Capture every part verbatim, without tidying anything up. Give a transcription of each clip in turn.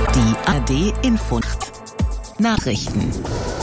Die A R D-Infonacht. Nachrichten.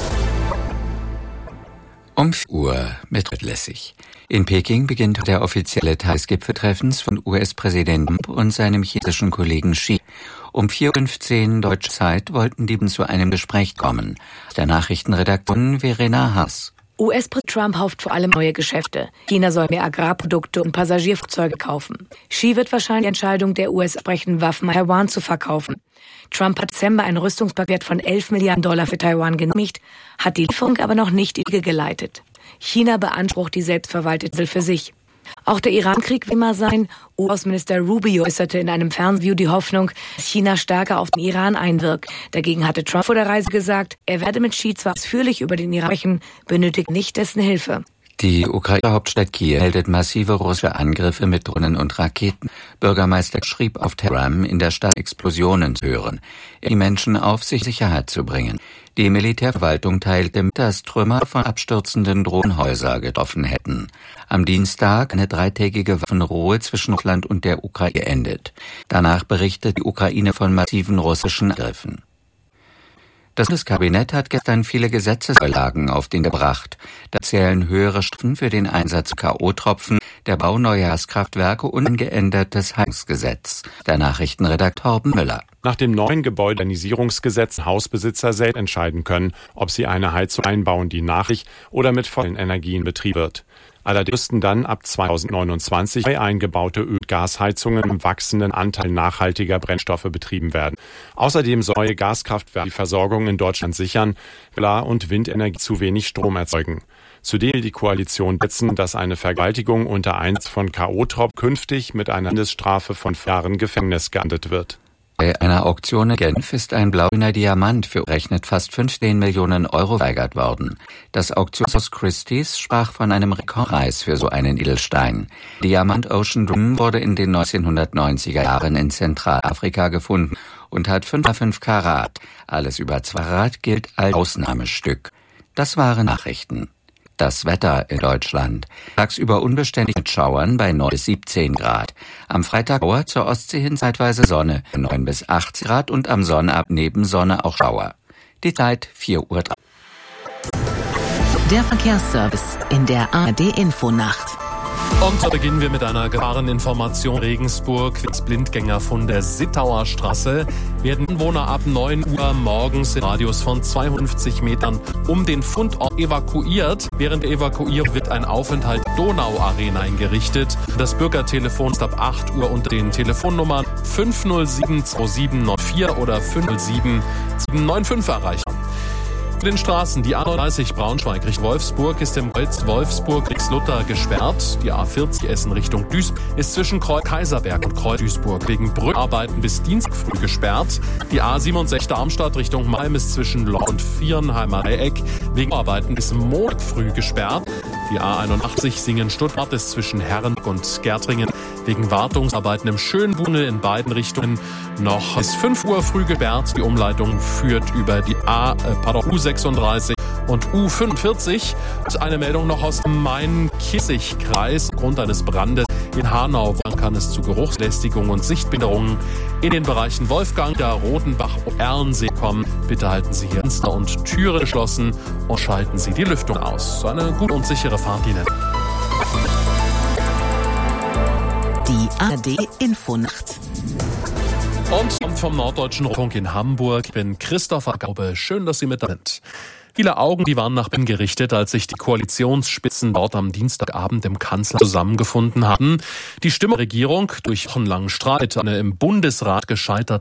Um vier Uhr mit Lässig. In Peking beginnt der offizielle Teil des Gipfeltreffens von U S-Präsident Trump und seinem chinesischen Kollegen Xi. Um vier Uhr fünfzehn deutsche Zeit wollten die zu einem Gespräch kommen. Der Nachrichtenredaktion Verena Haas. U S-Präsident Trump hofft vor allem neue Geschäfte. China soll mehr Agrarprodukte und Passagierflugzeuge kaufen. Xi wird wahrscheinlich die Entscheidung der U S sprechen, Waffen an Taiwan zu verkaufen. Trump hat im Dezember ein Rüstungspaket von elf Milliarden Dollar für Taiwan genehmigt, hat die Lieferung aber noch nicht in die Wege geleitet. China beansprucht die selbstverwaltete Insel für sich. Auch der Iran-Krieg will immer sein. U S-Außenminister Rubio äußerte in einem Fernsehview die Hoffnung, dass China stärker auf den Iran einwirkt. Dagegen hatte Trump vor der Reise gesagt, er werde mit Xi zwar ausführlich über den Iran sprechen, benötigt nicht dessen Hilfe. Die Ukraine-Hauptstadt Kiew meldet massive russische Angriffe mit Drohnen und Raketen. Bürgermeister schrieb auf Telegram, in der Stadt Explosionen zu hören, die Menschen auf, sich Sicherheit zu bringen. Die Militärverwaltung teilte mit, dass Trümmer von abstürzenden Drohnenhäusern getroffen hätten. Am Dienstag eine dreitägige Waffenruhe zwischen Russland und der Ukraine endet. Danach berichtet die Ukraine von massiven russischen Angriffen. Das Bundeskabinett hat gestern viele Gesetzesvorlagen auf den Weg gebracht. Da zählen höhere Strafen für den Einsatz K O-Tropfen, der Bau neuer Gaskraftwerke und ein geändertes Heizungsgesetz. Der Nachrichtenredakteur Torben Müller. Nach dem neuen Gebäudemodernisierungsgesetz Hausbesitzer selbst entscheiden können, ob sie eine Heizung einbauen, die nachhaltig oder mit vollen Energien betrieben wird. Allerdings müssten dann ab zweitausendneunundzwanzig neu eingebaute Öl- und Gasheizungen im wachsenden Anteil nachhaltiger Brennstoffe betrieben werden. Außerdem soll neue Gaskraftwerke die Versorgung in Deutschland sichern, Solar- und Windenergie zu wenig Strom erzeugen. Zudem will die Koalition setzen, dass eine Vergewaltigung unter Einsatz von K O-Tropfen künftig mit einer Mindeststrafe von vier Jahren Gefängnis geahndet wird. Bei einer Auktion in Genf ist ein blauer Diamant für umgerechnet fast fünfzehn Millionen Euro verweigert worden. Das Auktionshaus Christie's sprach von einem Rekordpreis für so einen Edelstein. Diamant Ocean Dream wurde in den neunzehnhundertneunziger Jahren in Zentralafrika gefunden und hat fünf Komma fünf Karat. Alles über zwei Karat gilt als Ausnahmestück. Das waren Nachrichten. Das Wetter in Deutschland. Tagsüber unbeständig mit Schauern bei neun bis siebzehn Grad. Am Freitag zur Ostsee hin zeitweise Sonne, neun bis achtzehn Grad und am Sonnabend neben Sonne auch Schauer. Die Zeit vier Uhr. Der Verkehrsservice in der A R D-Infonacht. Und so beginnen wir mit einer Gefahreninformation. Regensburg, das Blindgänger von der Sittauer Straße, werden Anwohner ab neun Uhr morgens im Radius von zweihundertfünfzig Metern um den Fundort evakuiert. Während der Evakuierung wird ein Aufenthalt Donau Arena eingerichtet. Das Bürgertelefon ist ab acht Uhr unter den Telefonnummern fünf null sieben zwei sieben neun vier oder fünf null sieben sieben neun fünf erreichbar. Für den Straßen, die A neununddreißig Braunschweig Richtung Wolfsburg ist im Kreuz Wolfsburg-Rixluther gesperrt. Die A vierzig Essen Richtung Duisburg ist zwischen Kreuz Kaiserberg und Kreuz Duisburg wegen Brückenarbeiten bis Dienstag früh gesperrt. Die A siebenundsechzig Darmstadt Richtung Malm ist zwischen Loch und Vierenheimer Dreieck wegen Arbeiten bis Montag früh gesperrt. Die A einundachtzig Singen-Stuttgart ist zwischen Herrenberg und Gärtringen wegen Wartungsarbeiten im Schönbuhne in beiden Richtungen noch bis fünf Uhr früh gesperrt. Die Umleitung führt über die A, äh, pardon, U sechsunddreißig und U fünfundvierzig. Und eine Meldung noch aus dem Main-Kinzig-Kreis. Aufgrund eines Brandes in Hanau kann es zu Geruchslästigung und Sichtbehinderungen in den Bereichen Wolfgang, der Rodenbach und Erlensee kommen. Bitte halten Sie hier Fenster und Türen geschlossen und schalten Sie die Lüftung aus. So eine gute und sichere Fahrt Ihnen. Die A R D-Infonacht. Und vom Norddeutschen Rundfunk in Hamburg. Ich bin Christopher Gaube. Schön, dass Sie mit da sind. Viele Augen, die waren nach Berlin gerichtet, als sich die Koalitionsspitzen dort am Dienstagabend im Kanzleramt zusammengefunden hatten. Die Stimme der Regierung durch wochenlangen Streit, eine im Bundesrat gescheiterte